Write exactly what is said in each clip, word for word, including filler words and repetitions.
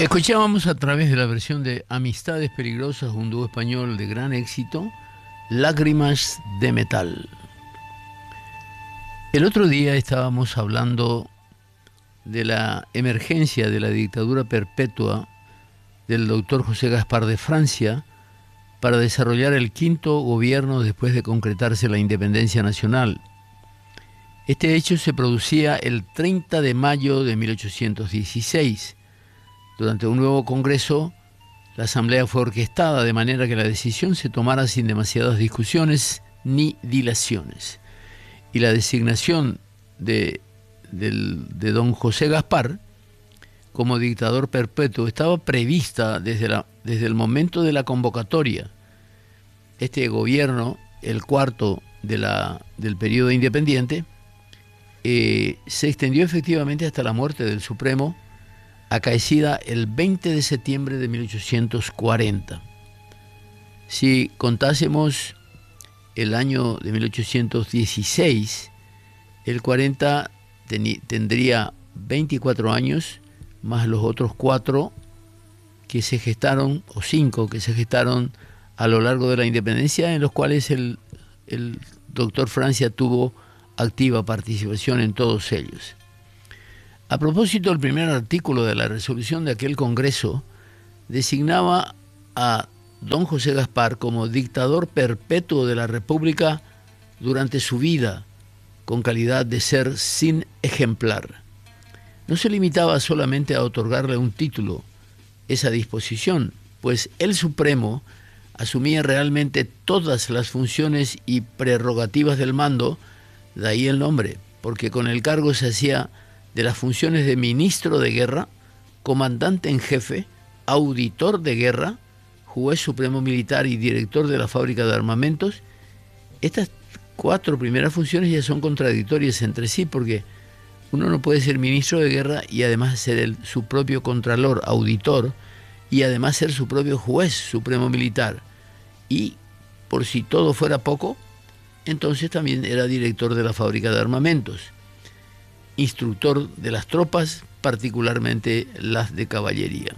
Escuchábamos a través de la versión de Amistades Peligrosas, un dúo español de gran éxito, Lágrimas de Metal. El otro día estábamos hablando de la emergencia de la dictadura perpetua del doctor José Gaspar de Francia para desarrollar el quinto gobierno después de concretarse la independencia nacional. Este hecho se producía el treinta de mayo de mil ochocientos dieciséis. Durante un nuevo congreso, la asamblea fue orquestada de manera que la decisión se tomara sin demasiadas discusiones ni dilaciones. Y la designación de, del, de don José Gaspar como dictador perpetuo estaba prevista desde, la, desde el momento de la convocatoria. Este gobierno, el cuarto de la, del periodo independiente, eh, se extendió efectivamente hasta la muerte del Supremo, acaecida el veinte de septiembre de mil ochocientos cuarenta. Si contásemos el año de mil ochocientos dieciséis, el cuarenta ten, tendría veinticuatro años, más los otros cuatro que se gestaron, o cinco que se gestaron a lo largo de la independencia, en los cuales el, el doctor Francia tuvo activa participación en todos ellos. A propósito, el primer artículo de la resolución de aquel Congreso designaba a don José Gaspar como dictador perpetuo de la República durante su vida, con calidad de ser sin ejemplar. No se limitaba solamente a otorgarle un título, esa disposición, pues el Supremo asumía realmente todas las funciones y prerrogativas del mando, de ahí el nombre, porque con el cargo se hacía de las funciones de ministro de guerra, comandante en jefe, auditor de guerra, juez supremo militar y director de la fábrica de armamentos. Estas cuatro primeras funciones ya son contradictorias entre sí, porque uno no puede ser ministro de guerra y además ser el, su propio contralor, auditor, y además ser su propio juez supremo militar. Y por si todo fuera poco, entonces también era director de la fábrica de armamentos, instructor de las tropas, particularmente las de caballería.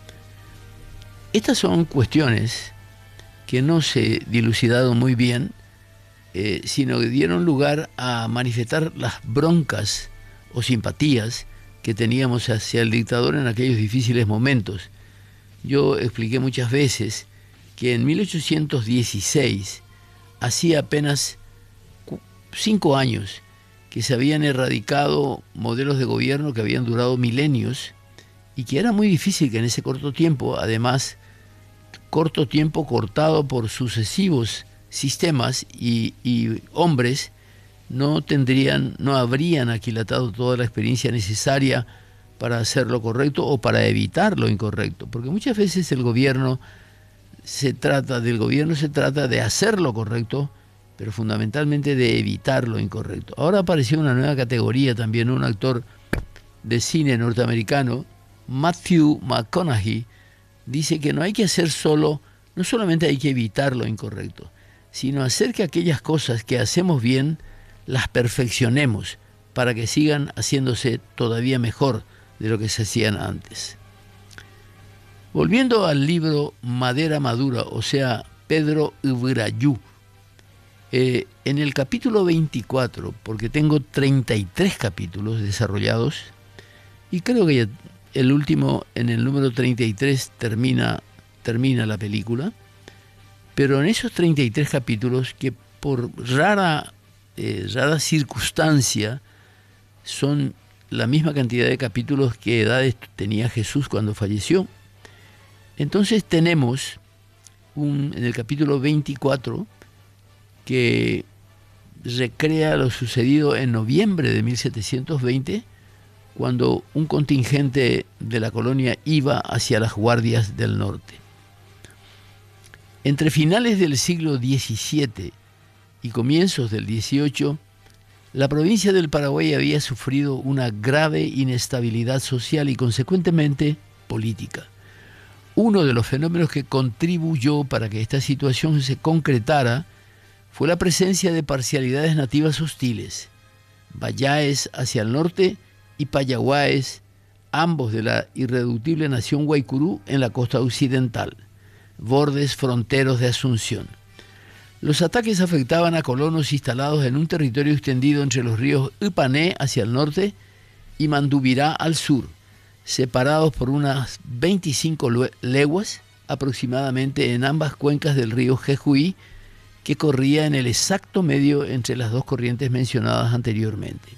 Estas son cuestiones que no se dilucidaron muy bien, eh, sino que dieron lugar a manifestar las broncas o simpatías que teníamos hacia el dictador en aquellos difíciles momentos. Yo expliqué muchas veces que en mil ochocientos dieciséis, hacía apenas cinco años, que se habían erradicado modelos de gobierno que habían durado milenios y que era muy difícil que en ese corto tiempo, además, corto tiempo cortado por sucesivos sistemas y, y hombres, no tendrían, no habrían aquilatado toda la experiencia necesaria para hacer lo correcto o para evitar lo incorrecto, porque muchas veces el gobierno se trata, del gobierno se trata de hacer lo correcto, pero fundamentalmente de evitar lo incorrecto. Ahora apareció una nueva categoría también, un actor de cine norteamericano, Matthew McConaughey, dice que no hay que hacer solo, no solamente hay que evitar lo incorrecto, sino hacer que aquellas cosas que hacemos bien las perfeccionemos para que sigan haciéndose todavía mejor de lo que se hacían antes. Volviendo al libro Madera Madura, o sea, Pedro Ibrayú, Eh, en el capítulo veinticuatro, porque tengo treinta y tres capítulos desarrollados, y creo que el último, en el número treinta y tres, termina, termina la película, pero en esos treinta y tres capítulos, que por rara, eh, rara circunstancia, son la misma cantidad de capítulos que edades tenía Jesús cuando falleció, entonces tenemos un, en el capítulo veinticuatro, que recrea lo sucedido en noviembre de mil setecientos veinte, cuando un contingente de la colonia iba hacia las guardias del norte. Entre finales del siglo diecisiete y comienzos del dieciocho, la provincia del Paraguay había sufrido una grave inestabilidad social y consecuentemente política. Uno de los fenómenos que contribuyó para que esta situación se concretara fue la presencia de parcialidades nativas hostiles, Bayáes hacia el norte y Payaguáes ambos de la irreductible nación Guaycurú en la costa occidental, bordes fronteros de Asunción. Los ataques afectaban a colonos instalados en un territorio extendido entre los ríos Upané hacia el norte y Mandubirá al sur, separados por unas veinticinco leguas aproximadamente en ambas cuencas del río Jejuí, que corría en el exacto medio entre las dos corrientes mencionadas anteriormente.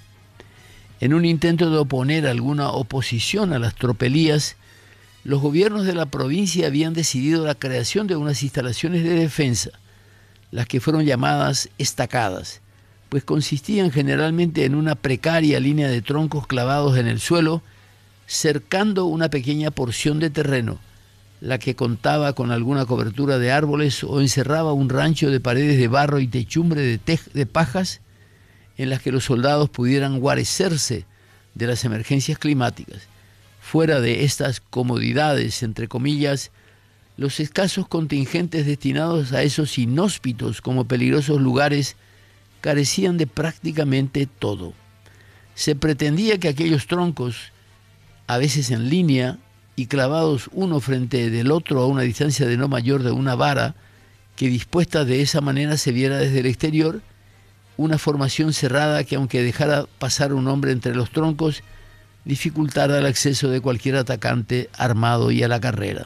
En un intento de oponer alguna oposición a las tropelías, los gobiernos de la provincia habían decidido la creación de unas instalaciones de defensa, las que fueron llamadas estacadas, pues consistían generalmente en una precaria línea de troncos clavados en el suelo, cercando una pequeña porción de terreno, la que contaba con alguna cobertura de árboles o encerraba un rancho de paredes de barro y techumbre de, tej- de pajas, en las que los soldados pudieran guarecerse de las emergencias climáticas. Fuera de estas comodidades, entre comillas, los escasos contingentes destinados a esos inhóspitos como peligrosos lugares carecían de prácticamente todo. Se pretendía que aquellos troncos, a veces en línea y clavados uno frente del otro a una distancia de no mayor de una vara, que dispuesta de esa manera se viera desde el exterior, una formación cerrada que, aunque dejara pasar un hombre entre los troncos, dificultara el acceso de cualquier atacante armado y a la carrera.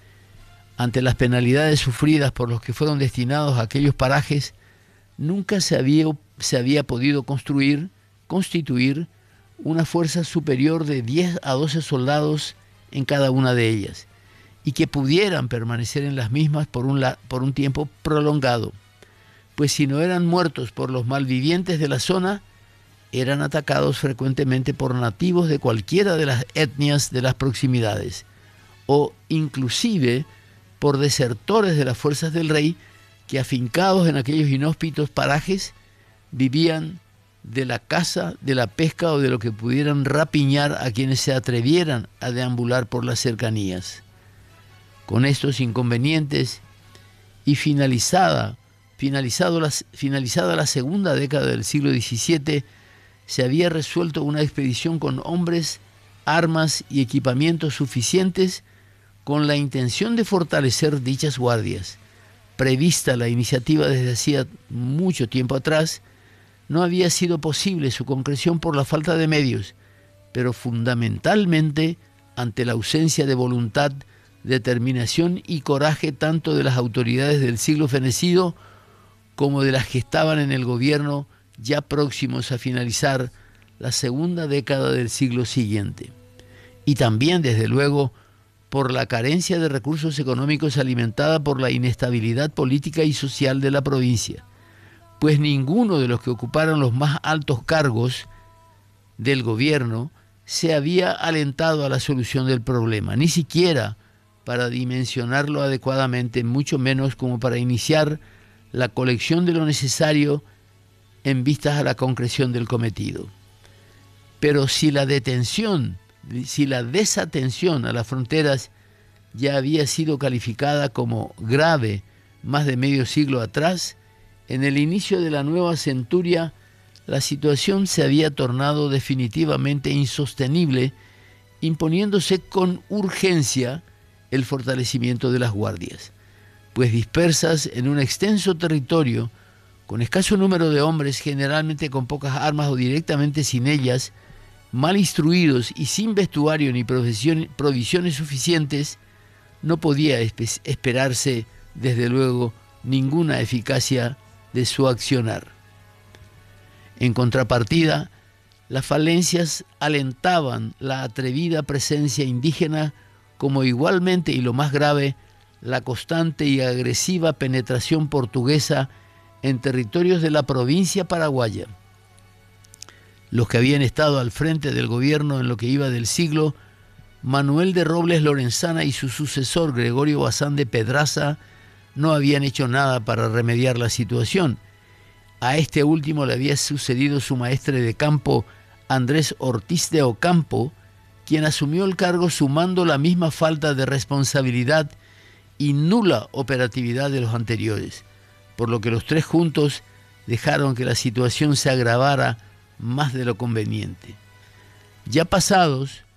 Ante las penalidades sufridas por los que fueron destinados a aquellos parajes, nunca se había, se había podido construir, constituir una fuerza superior de diez a doce soldados en cada una de ellas, y que pudieran permanecer en las mismas por un, la, por un tiempo prolongado, pues si no eran muertos por los malvivientes de la zona, eran atacados frecuentemente por nativos de cualquiera de las etnias de las proximidades, o inclusive por desertores de las fuerzas del rey que, afincados en aquellos inhóspitos parajes, vivían de la caza, de la pesca o de lo que pudieran rapiñar a quienes se atrevieran a deambular por las cercanías. Con estos inconvenientes y finalizada, finalizado la, finalizada la segunda década del siglo diecisiete, se había resuelto una expedición con hombres, armas y equipamientos suficientes con la intención de fortalecer dichas guardias. Prevista la iniciativa desde hacía mucho tiempo atrás, no había sido posible su concreción por la falta de medios, pero fundamentalmente ante la ausencia de voluntad, determinación y coraje tanto de las autoridades del siglo fenecido como de las que estaban en el gobierno ya próximos a finalizar la segunda década del siglo siguiente. Y también, desde luego, por la carencia de recursos económicos alimentada por la inestabilidad política y social de la provincia, pues ninguno de los que ocuparon los más altos cargos del gobierno se había alentado a la solución del problema, ni siquiera para dimensionarlo adecuadamente, mucho menos como para iniciar la colección de lo necesario en vistas a la concreción del cometido. Pero si la detención, si la desatención a las fronteras ya había sido calificada como grave más de medio siglo atrás, en el inicio de la nueva centuria la situación se había tornado definitivamente insostenible, imponiéndose con urgencia el fortalecimiento de las guardias, pues dispersas en un extenso territorio, con escaso número de hombres, generalmente con pocas armas o directamente sin ellas, mal instruidos y sin vestuario ni provisiones suficientes, no podía esperarse, desde luego, ninguna eficacia de su accionar. En contrapartida, las falencias alentaban la atrevida presencia indígena, como igualmente, y lo más grave, la constante y agresiva penetración portuguesa en territorios de la provincia paraguaya. Los que habían estado al frente del gobierno en lo que iba del siglo, Manuel de Robles Lorenzana y su sucesor Gregorio Bazán de Pedraza, no habían hecho nada para remediar la situación. A este último le había sucedido su maestre de campo, Andrés Ortiz de Ocampo, quien asumió el cargo sumando la misma falta de responsabilidad y nula operatividad de los anteriores, por lo que los tres juntos dejaron que la situación se agravara más de lo conveniente. Ya pasados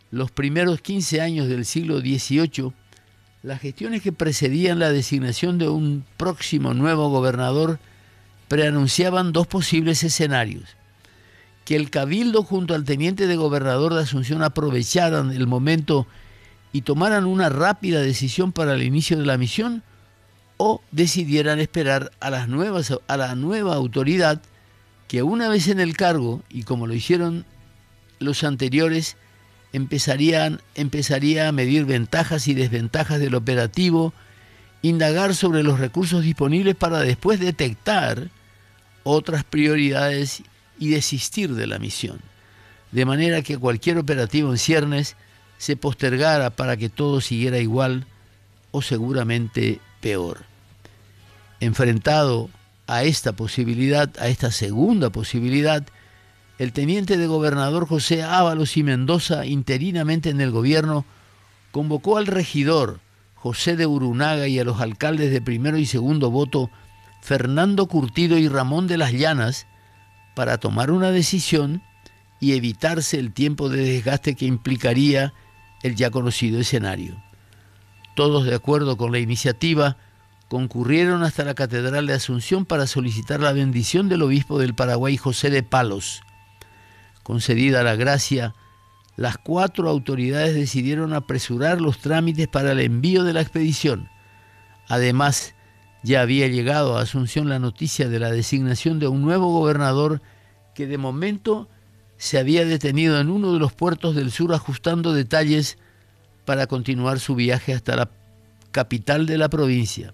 los primeros quince años del siglo dieciocho, las gestiones que precedían la designación de un próximo nuevo gobernador preanunciaban dos posibles escenarios: que el cabildo junto al teniente de gobernador de Asunción aprovecharan el momento y tomaran una rápida decisión para el inicio de la misión, o decidieran esperar a, las nuevas, a la nueva autoridad que, una vez en el cargo, y como lo hicieron los anteriores, empezarían, empezaría a medir ventajas y desventajas del operativo, indagar sobre los recursos disponibles para después detectar otras prioridades y desistir de la misión, de manera que cualquier operativo en ciernes se postergara para que todo siguiera igual o seguramente peor. Enfrentado a esta posibilidad, a esta segunda posibilidad, el teniente de gobernador José Ábalos y Mendoza, interinamente en el gobierno, convocó al regidor José de Urunaga y a los alcaldes de primero y segundo voto, Fernando Curtido y Ramón de las Llanas, para tomar una decisión y evitarse el tiempo de desgaste que implicaría el ya conocido escenario. Todos, de acuerdo con la iniciativa, concurrieron hasta la Catedral de Asunción para solicitar la bendición del obispo del Paraguay, José de Palos. Concedida la gracia, las cuatro autoridades decidieron apresurar los trámites para el envío de la expedición. Además, ya había llegado a Asunción la noticia de la designación de un nuevo gobernador que de momento se había detenido en uno de los puertos del sur ajustando detalles para continuar su viaje hasta la capital de la provincia.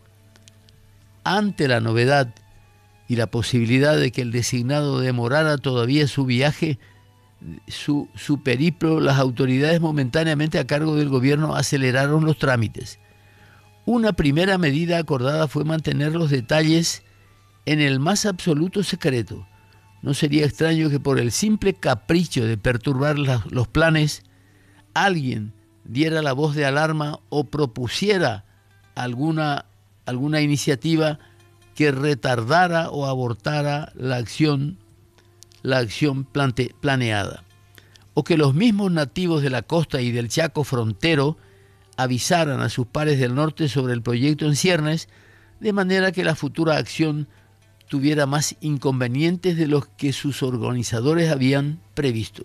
Ante la novedad y la posibilidad de que el designado demorara todavía su viaje, su, su periplo, las autoridades momentáneamente a cargo del gobierno aceleraron los trámites. Una primera medida acordada fue mantener los detalles en el más absoluto secreto. No sería extraño que por el simple capricho de perturbar la, los planes, alguien diera la voz de alarma o propusiera alguna, alguna iniciativa que retardara o abortara la acción, la acción plante, planeada. O que los mismos nativos de la costa y del Chaco frontero avisaran a sus pares del norte sobre el proyecto en ciernes, de manera que la futura acción tuviera más inconvenientes de los que sus organizadores habían previsto.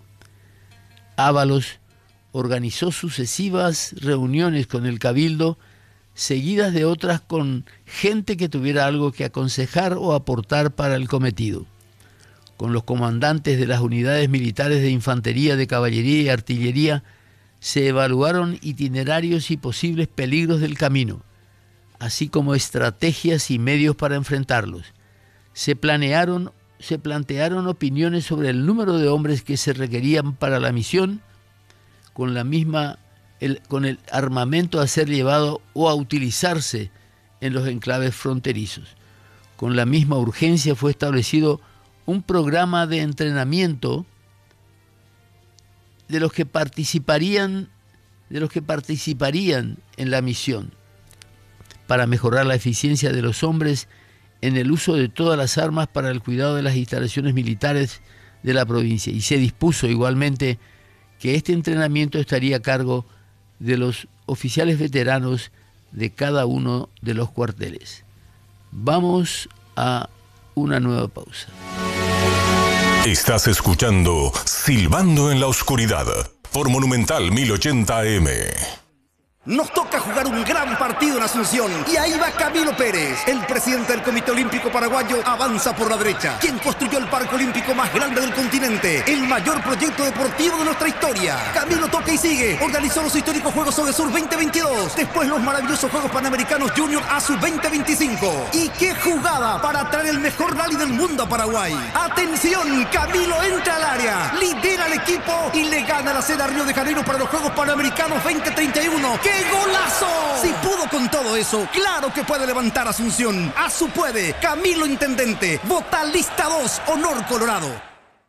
Ábalos organizó sucesivas reuniones con el cabildo, seguidas de otras con gente que tuviera algo que aconsejar o aportar para el cometido. Con los comandantes de las unidades militares de infantería, de caballería y artillería, se evaluaron itinerarios y posibles peligros del camino, así como estrategias y medios para enfrentarlos. Se planearon, se plantearon opiniones sobre el número de hombres que se requerían para la misión, con la misma, el, con el armamento a ser llevado o a utilizarse en los enclaves fronterizos. Con la misma urgencia fue establecido un programa de entrenamiento de los que participarían, de los que participarían en la misión, para mejorar la eficiencia de los hombres en el uso de todas las armas para el cuidado de las instalaciones militares de la provincia. Y se dispuso igualmente que este entrenamiento estaría a cargo de los oficiales veteranos de cada uno de los cuarteles. Vamos a una nueva pausa. Estás escuchando Silbando en la Oscuridad por Monumental mil ochenta A M. Nos toca jugar un gran partido en Asunción y ahí va Camilo Pérez. El presidente del Comité Olímpico Paraguayo avanza por la derecha. Quien construyó el parque olímpico más grande del continente, el mayor proyecto deportivo de nuestra historia. Camilo toca y sigue. Organizó los históricos Juegos Odesur veinte veintidós. Después los maravillosos Juegos Panamericanos Junior A S U veinte veinticinco. Y qué jugada para traer el mejor rally del mundo a Paraguay. Atención, Camilo entra al área, lidera al equipo y le gana la sede a Río de Janeiro para los Juegos Panamericanos veinte treinta y uno. ¡Qué golazo! Si pudo con todo eso, claro que puede levantar Asunción. A S U puede. Camilo Intendente. Vota lista dos, Honor Colorado.